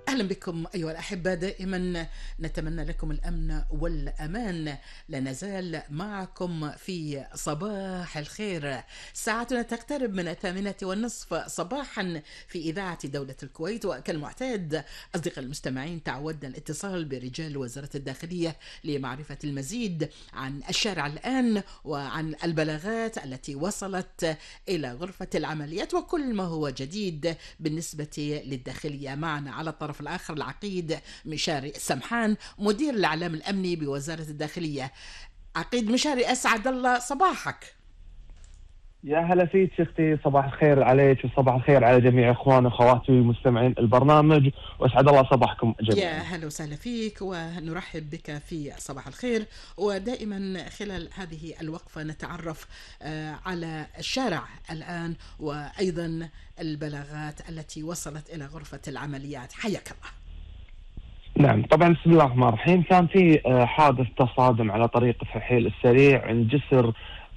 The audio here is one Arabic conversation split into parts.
أهلا بكم أيها الأحبة. دائما نتمنى لكم الأمن والأمان. لا نزال معكم في صباح الخير. ساعتنا تقترب من 8:30 صباحا في إذاعة دولة الكويت، وكالمعتاد أصدقاء المستمعين تعودنا الاتصال برجال وزارة الداخلية لمعرفة المزيد عن الشارع الآن وعن البلاغات التي وصلت إلى غرفة العمليات وكل ما هو جديد بالنسبة للداخلية. معنا على الطرف الآخر العقيد مشاري سمحان، مدير الإعلام الأمني بوزارة الداخلية. عقيد مشاري، أسعد الله صباحك. يا هلا فيك اختي، صباح الخير عليك وصباح الخير على جميع اخواني واخواتي مستمعين البرنامج، واسعد الله صباحكم جميعا. يا هلا وسهلا فيك ونرحب بك في صباح الخير. ودائما خلال هذه الوقفة نتعرف على الشارع الآن وأيضا البلاغات التي وصلت إلى غرفة العمليات. حياك الله. نعم طبعا، بسم الله الرحمن الرحيم. كان في حادث تصادم على طريق الفحيل السريع عند جسر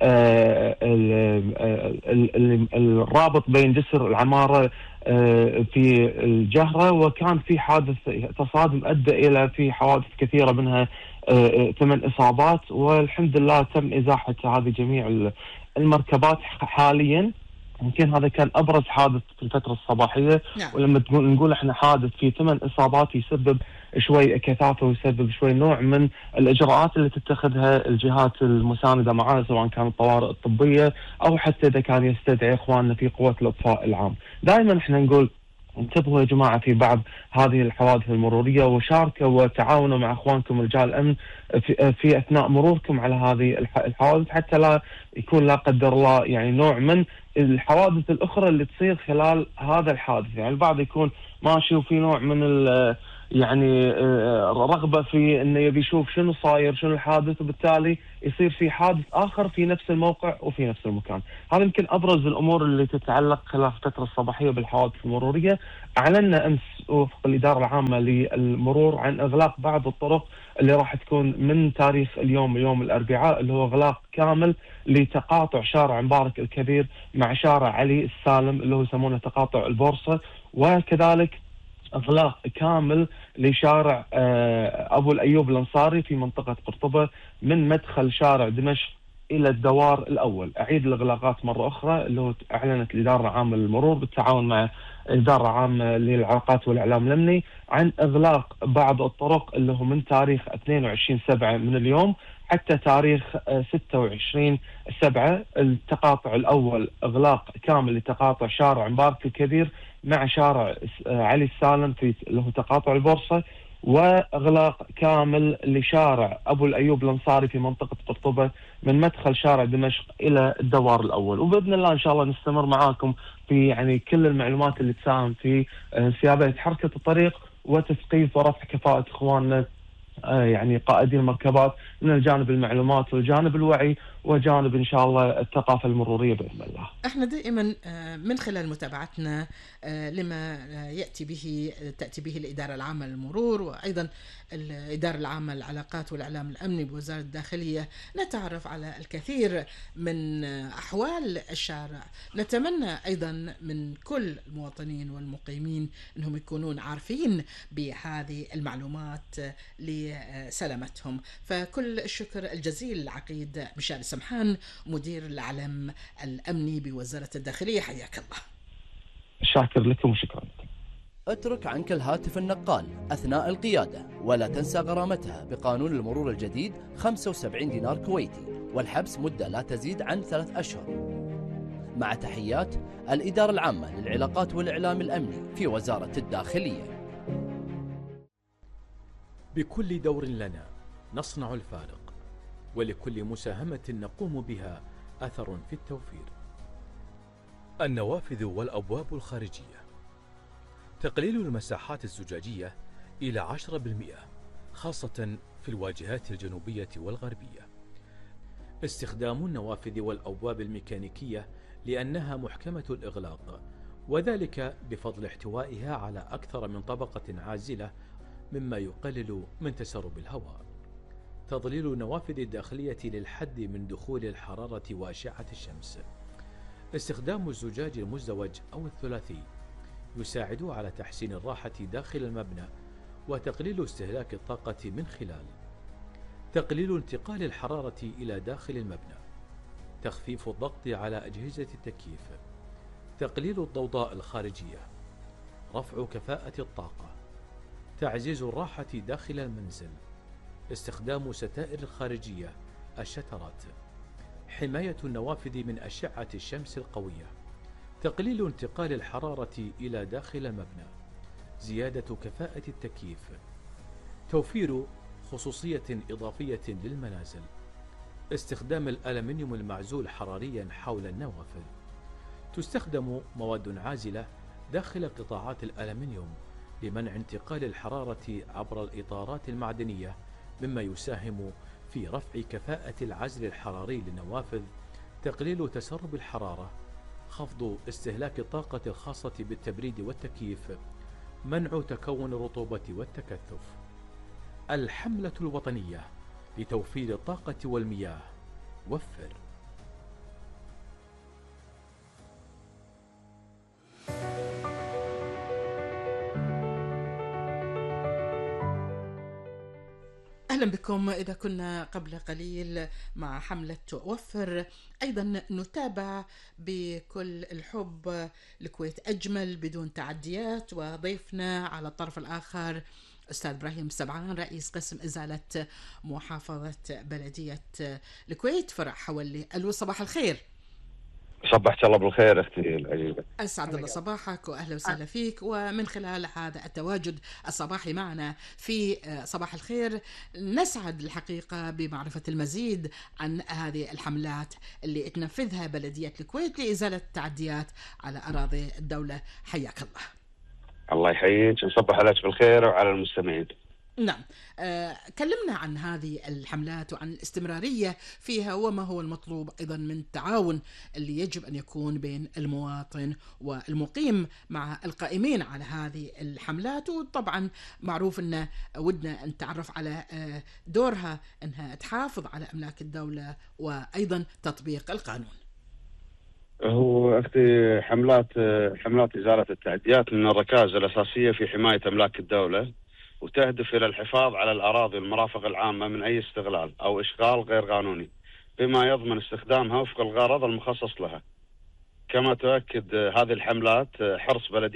الرابط بين جسر العمارة في الجهرة، وكان في حادث تصادم أدى إلى في حوادث كثيرة منها 8 إصابات، والحمد لله تم إزاحة هذه جميع المركبات حاليا. يمكن هذا كان أبرز حادث في الفترة الصباحية. نعم. ولما نقول احنا حادث في 8 إصابات يسبب شوي كثافة ويسبب شوي نوع من الإجراءات اللي تتخذها الجهات المساندة معنا، سواء كانت الطوارئ الطبية أو حتى إذا كان يستدعي إخواننا في قوة الإطفاء العام. دائما احنا نقول انتبهوا يا جماعة في بعض هذه الحوادث المرورية، وشاركوا وتعاونوا مع أخوانكم رجال الأمن في أثناء مروركم على هذه الحوادث، حتى لا يكون لا قدر الله يعني نوع من الحوادث الأخرى اللي تصير خلال هذا الحادث. يعني البعض يكون ماشي وفي نوع من يعني رغبة في انه يبي يشوف شنو صاير شنو الحادث، وبالتالي يصير في حادث اخر في نفس الموقع وفي نفس المكان. هذا يمكن ابرز الامور اللي تتعلق خلال الفترة الصباحية بالحوادث المرورية. اعلنا امس وفق الادارة العامة للمرور عن اغلاق بعض الطرق اللي راح تكون من تاريخ اليوم يوم الاربعاء، اللي هو اغلاق كامل لتقاطع شارع مبارك الكبير مع شارع علي السالم اللي هو يسمونه تقاطع البورصة، وكذلك اغلاق كامل لشارع ابو الايوب الانصاري في منطقه قرطبه من مدخل شارع دمشق الى الدوار الاول. اعيد الاغلاقات مره اخرى اللي هو اعلنت الاداره العامه للمرور بالتعاون مع الاداره العامه للعلاقات والاعلام الامني عن اغلاق بعض الطرق اللي هو من تاريخ 22/7 من اليوم حتى تاريخ 26/7. التقاطع الاول اغلاق كامل لتقاطع شارع مبارك الكبير مع شارع علي السالم في اللي هو تقاطع البورصة، واغلاق كامل لشارع ابو الايوب الانصاري في منطقة قرطبة من مدخل شارع دمشق الى الدوار الاول. وباذن الله ان شاء الله نستمر معاكم في يعني كل المعلومات اللي تساهم في انسيابية حركة الطريق وتثقيف ورفع كفاءة اخواننا يعني قائدين المركبات من الجانب المعلومات والجانب الوعي وجانب إن شاء الله الثقافة المرورية بإذن الله. احنا دائما من خلال متابعتنا لما تأتي به الإدارة العامة للمرور وأيضا الإدارة العامة للعلاقات والإعلام الأمني بوزارة الداخلية نتعرف على الكثير من أحوال الشارع. نتمنى أيضا من كل المواطنين والمقيمين أنهم يكونون عارفين بهذه المعلومات لسلامتهم. فكل الشكر الجزيل لعقيد مشاري سمحان، مدير الإعلام الأمني بوزارة الداخلية. حياك الله. شاكر لكم وشكرا لكم. اترك عنك الهاتف النقال أثناء القيادة، ولا تنسى غرامتها بقانون المرور الجديد 75 دينار كويتي، والحبس مدة لا تزيد عن 3 أشهر. مع تحيات الإدارة العامة للعلاقات والإعلام الأمني في وزارة الداخلية. بكل دور لنا نصنع الفارق، ولكل مساهمة نقوم بها أثر في التوفير. النوافذ والأبواب الخارجية، تقليل المساحات الزجاجية إلى 10% خاصة في الواجهات الجنوبية والغربية. استخدام النوافذ والأبواب الميكانيكية لأنها محكمة الإغلاق، وذلك بفضل احتوائها على أكثر من طبقة عازلة مما يقلل من تسرب الهواء. تظليل النوافذ الداخلية للحد من دخول الحرارة وأشعة الشمس. استخدام الزجاج المزدوج أو الثلاثي يساعدوا على تحسين الراحة داخل المبنى وتقليل استهلاك الطاقة من خلال تقليل انتقال الحرارة إلى داخل المبنى، تخفيف الضغط على أجهزة التكييف، تقليل الضوضاء الخارجية، رفع كفاءة الطاقة، تعزيز الراحة داخل المنزل، استخدام ستائر الخارجية، الشترات، حماية النوافذ من أشعة الشمس القوية، تقليل انتقال الحرارة إلى داخل المبنى، زيادة كفاءة التكييف، توفير خصوصية إضافية للمنازل، استخدام الألمنيوم المعزول حراريا حول النوافذ. تستخدم مواد عازلة داخل قطاعات الألمنيوم لمنع انتقال الحرارة عبر الإطارات المعدنية، مما يساهم في رفع كفاءة العزل الحراري للنوافذ، تقليل تسرب الحرارة، خفض استهلاك الطاقة الخاصة بالتبريد والتكييف، منع تكون الرطوبة والتكثف. الحملة الوطنية لتوفير الطاقة والمياه، وفر. أهلا بكم. إذا كنا قبل قليل مع حملة وفر، أيضا نتابع بكل الحب الكويت أجمل بدون تعديات، وضيفنا على الطرف الآخر أستاذ إبراهيم سبعان، رئيس قسم إزالة محافظة بلدية الكويت فرع حولي. ألو، صباح الخير. صبحت الله بالخير اختي العزيزه. أسعد الله صباحك وأهلا وسهلا فيك. ومن خلال هذا التواجد الصباحي معنا في صباح الخير نسعد الحقيقة بمعرفة المزيد عن هذه الحملات اللي تنفذها بلدية الكويت لإزالة التعديات على أراضي الدولة. حياك الله. الله يحييك، نصبح عليك بالخير وعلى المستمعين. نعم، كلمنا عن هذه الحملات وعن الاستمرارية فيها، وما هو المطلوب أيضا من التعاون اللي يجب أن يكون بين المواطن والمقيم مع القائمين على هذه الحملات. وطبعا معروف أن ودنا أن نتعرف على دورها أنها تحافظ على أملاك الدولة وأيضا تطبيق القانون. هو اختي حملات ازاله التعديات من الركائز الاساسيه في حمايه املاك الدوله، وتهدف إلى الحفاظ على الأراضي والمرافق العامة من أي استغلال أو إشغال غير قانوني، بما يضمن استخدامها وفق الغرض المخصص لها. كما تؤكد هذه الحملات حرص بلدية